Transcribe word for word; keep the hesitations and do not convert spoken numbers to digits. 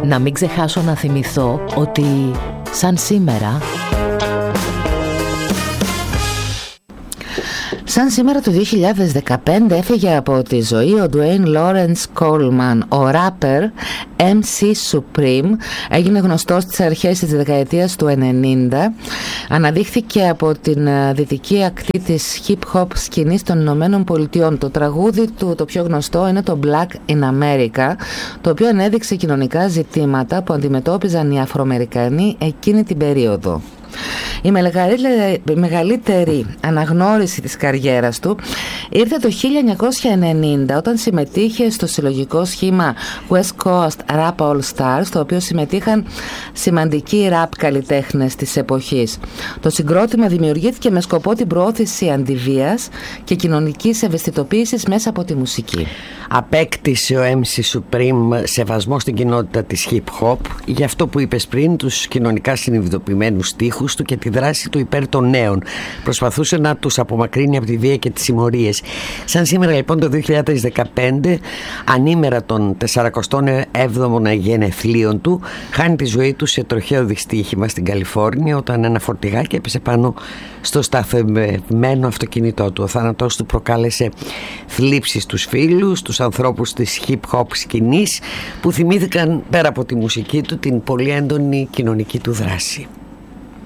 Να μην ξεχάσω να θυμηθώ ότι σαν σήμερα Σαν σήμερα το δύο χιλιάδες δεκαπέντε έφυγε από τη ζωή ο Dwayne Lawrence Coleman, ο ράπερ εμ σι Supreme. Έγινε γνωστός στις αρχές της δεκαετίας του ενενήντα. Αναδείχθηκε από την δυτική ακτή της hip-hop σκηνής των Ηνωμένων Πολιτειών. Το τραγούδι του το πιο γνωστό είναι το Black in America, το οποίο ανέδειξε κοινωνικά ζητήματα που αντιμετώπιζαν οι Αφροαμερικανοί εκείνη την περίοδο. Η μεγαλύτερη αναγνώριση της καριέρας του ήρθε το χίλια εννιακόσια ενενήντα, όταν συμμετείχε στο συλλογικό σχήμα West Coast Rap All Stars, στο οποίο συμμετείχαν σημαντικοί ραπ καλλιτέχνες της εποχής. Το συγκρότημα δημιουργήθηκε με σκοπό την προώθηση αντιβίας και κοινωνικής ευαισθητοποίησης μέσα από τη μουσική. Απέκτησε ο εμ σι Supreme σεβασμό στην κοινότητα της hip hop για αυτό που είπες πριν, τους κοινωνικά συνειδητοποιημένους στίχους του και τη δράση του υπέρ των νέων. Προσπαθούσε να τους απομακρύνει από τη βία και τις συμμορίες. Σαν σήμερα λοιπόν το δύο χιλιάδες δεκαπέντε, ανήμερα των σαρανταεπτά έβδομων γενεθλίων του, χάνει τη ζωή του σε τροχαίο δυστύχημα στην Καλιφόρνια, όταν ένα φορτηγάκι έπεσε πάνω στο σταθεμένο αυτοκίνητό του. Ο θάνατός του προκάλεσε θλίψεις στους φίλους, τους ανθρώπους της hip-hop σκηνής, που θυμήθηκαν πέρα από τη μουσική του την πολύ έντονη κοινωνική του δράση.